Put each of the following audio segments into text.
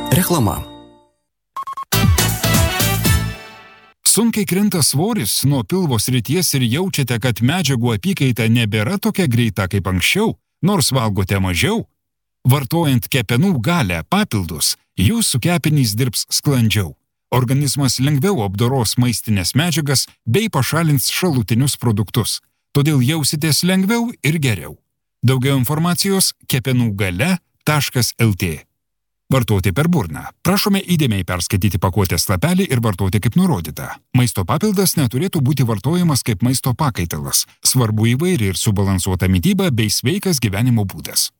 Reklama. Sunkiai krinta svoris nuo pilvo srities ir jaučiate, kad medžiagų apykaita nebėra tokia greita kaip anksčiau, nors valgote mažiau? Vartojant kepenų galę papildus, jūsų kepenys dirbs sklandžiau. Organizmas lengviau apdoros maistinės medžiagas bei pašalins šalutinius produktus. Todėl jausitės lengviau ir geriau. Daugiau informacijos kepenugale.lt. Vartoti per burną. Prašome įdėmiai perskaityti pakuotės lapelį ir vartoti kaip nurodyta. Maisto papildas neturėtų būti vartojamas kaip maisto pakaitalas. Svarbu įvairi ir subalansuota mityba bei sveikas gyvenimo būdas.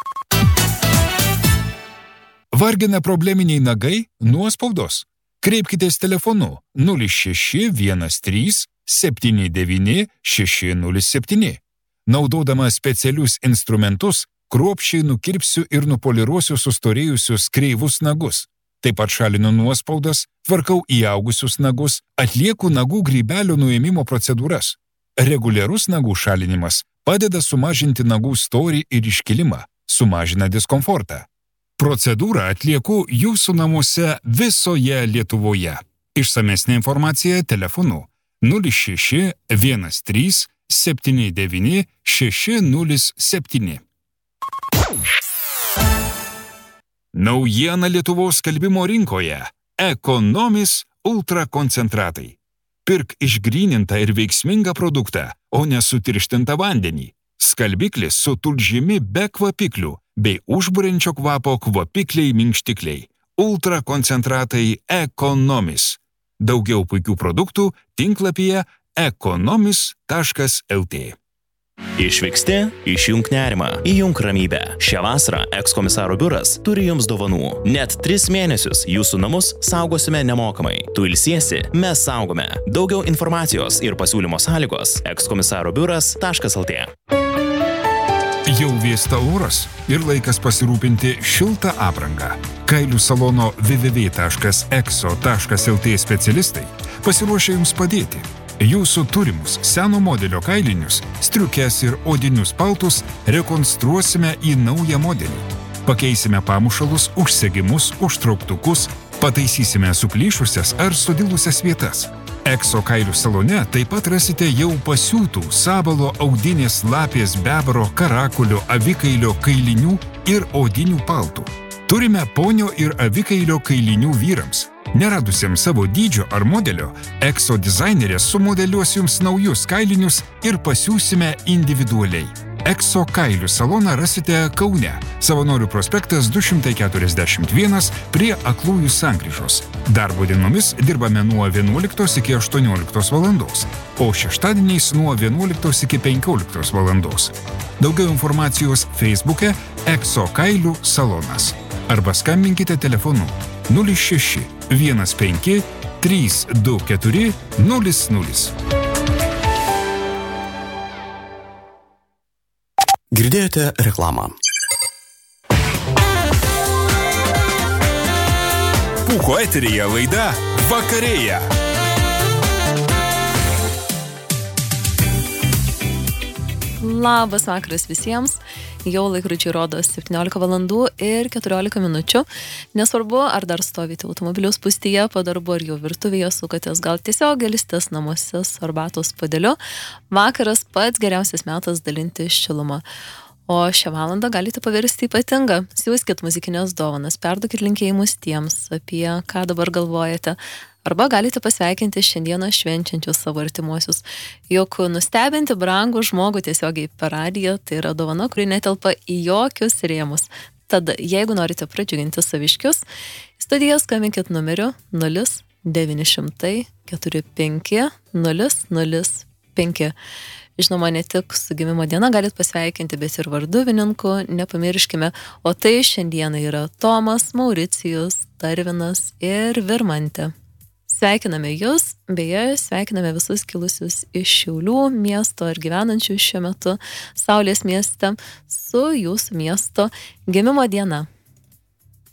Vargina probleminiai nagai? Nuospaudos? Kreipkitės telefonu 0613 79 607. Naudodama specialius instrumentus, kruopščiai nukirpsiu ir nupoliruosiu sustorėjusius kreivus nagus. Taip pat šalinu nuospaudas, tvarkau įaugusius nagus, atlieku nagų grybelio nuėmimo procedūras. Reguliarus nagų šalinimas padeda sumažinti nagų storį ir iškilimą, sumažina diskomfortą. Procedūrą atlieku jūsų namuose visoje Lietuvoje. Išsamesnė informacija telefonu 06 13 79 607. Naujiena Lietuvos skalbimo rinkoje. Ekonomis ultrakoncentratai. Pirk išgrynintą ir veiksmingą produktą, o ne sutirštintą vandenį. Skalbiklis su tulžimi be kvapiklių bei užburiančio kvapo kvapikliai minkštikliai. Ultrakoncentratai Ekonomis. Daugiau puikių produktų tinklapyje ekonomis.lt. Išvyksti, išjunk nerimą, įjunk ramybę. Šią vasarą ekskomisaro biuras turi jums dovanų. Net 3 mėnesius jūsų namus saugosime nemokamai. Tu ilsiesi, mes saugome. Daugiau informacijos ir pasiūlymo sąlygos ekskomisarobiuras.lt. Jau vėsta oras ir laikas pasirūpinti šiltą aprangą. Kailių salono www.exo.lt specialistai pasiruošia jums padėti. Jūsų turimus seno modelio kailinius, striukes ir odinius paltus rekonstruosime į naują modelį. Pakeisime pamušalus, užsegimus, užtrauktukus, pataisysime suplyšusias ar sudilusias vietas. Exo kailių salone taip pat rasite jau pasiūtų sabalo, audinės, lapės, bebro, karakulio, avikailio kailinių ir odinių paltų. Turime ponio ir avikailio kailinių vyrams. Neradusiems savo dydžio ar modelio, Exo dizainerės sumodeliuos jums naujus kailinius ir pasiūsime individualiai. Exo kailių saloną rasite Kaune, Savanorių prospektas 241 prie Aklųjų sankryžos. Darbo dienomis dirbame nuo 11 iki 18 valandos, o šeštadieniais nuo 11 iki 15 valandos. Daugiau informacijos Facebook'e Exo kailių salonas. Arba skambinkite telefonu 06 15 324 00. Girdėjote reklamą. Pūko eteryje laida Vakarėja. Labas vakaras visiems. Jau laikrodžiai rodo 17 valandų ir 14 minučių. Nesvarbu, ar dar stovite automobilių spūstyje po darbo, ar jau virtuvėje sukatės, gal tiesiog gelistės namuose su arbatos puodeliu. Vakaras pats geriausias metas dalinti šilumą. O šią valandą galite paversti ypatingą. Siųskit muzikinės dovanas, perduokit linkėjimus tiems, apie ką dabar galvojate. Arba galite pasveikinti šiandieną švenčiančius savo artimuosius. Juk nustebinti brangų žmogų tiesiogiai per radiją, tai yra dovana, kuri netelpa į jokius rėmus. Tad, jeigu norite pradžiuginti saviškius, studiją skambinkit numeriu 0900 45 005. Žinoma, ne tik su gimimo diena galit pasveikinti, bet ir varduvininkų, nepamirškime. O tai šiandieną yra Tomas, Mauricijus, Tarvinas ir Virmantė. Sveikiname jūs, beje, sveikiname visus kilusius iš Šiaulių miesto ir gyvenančių šiuo metu Saulės mieste su jūsų miesto gimimo diena.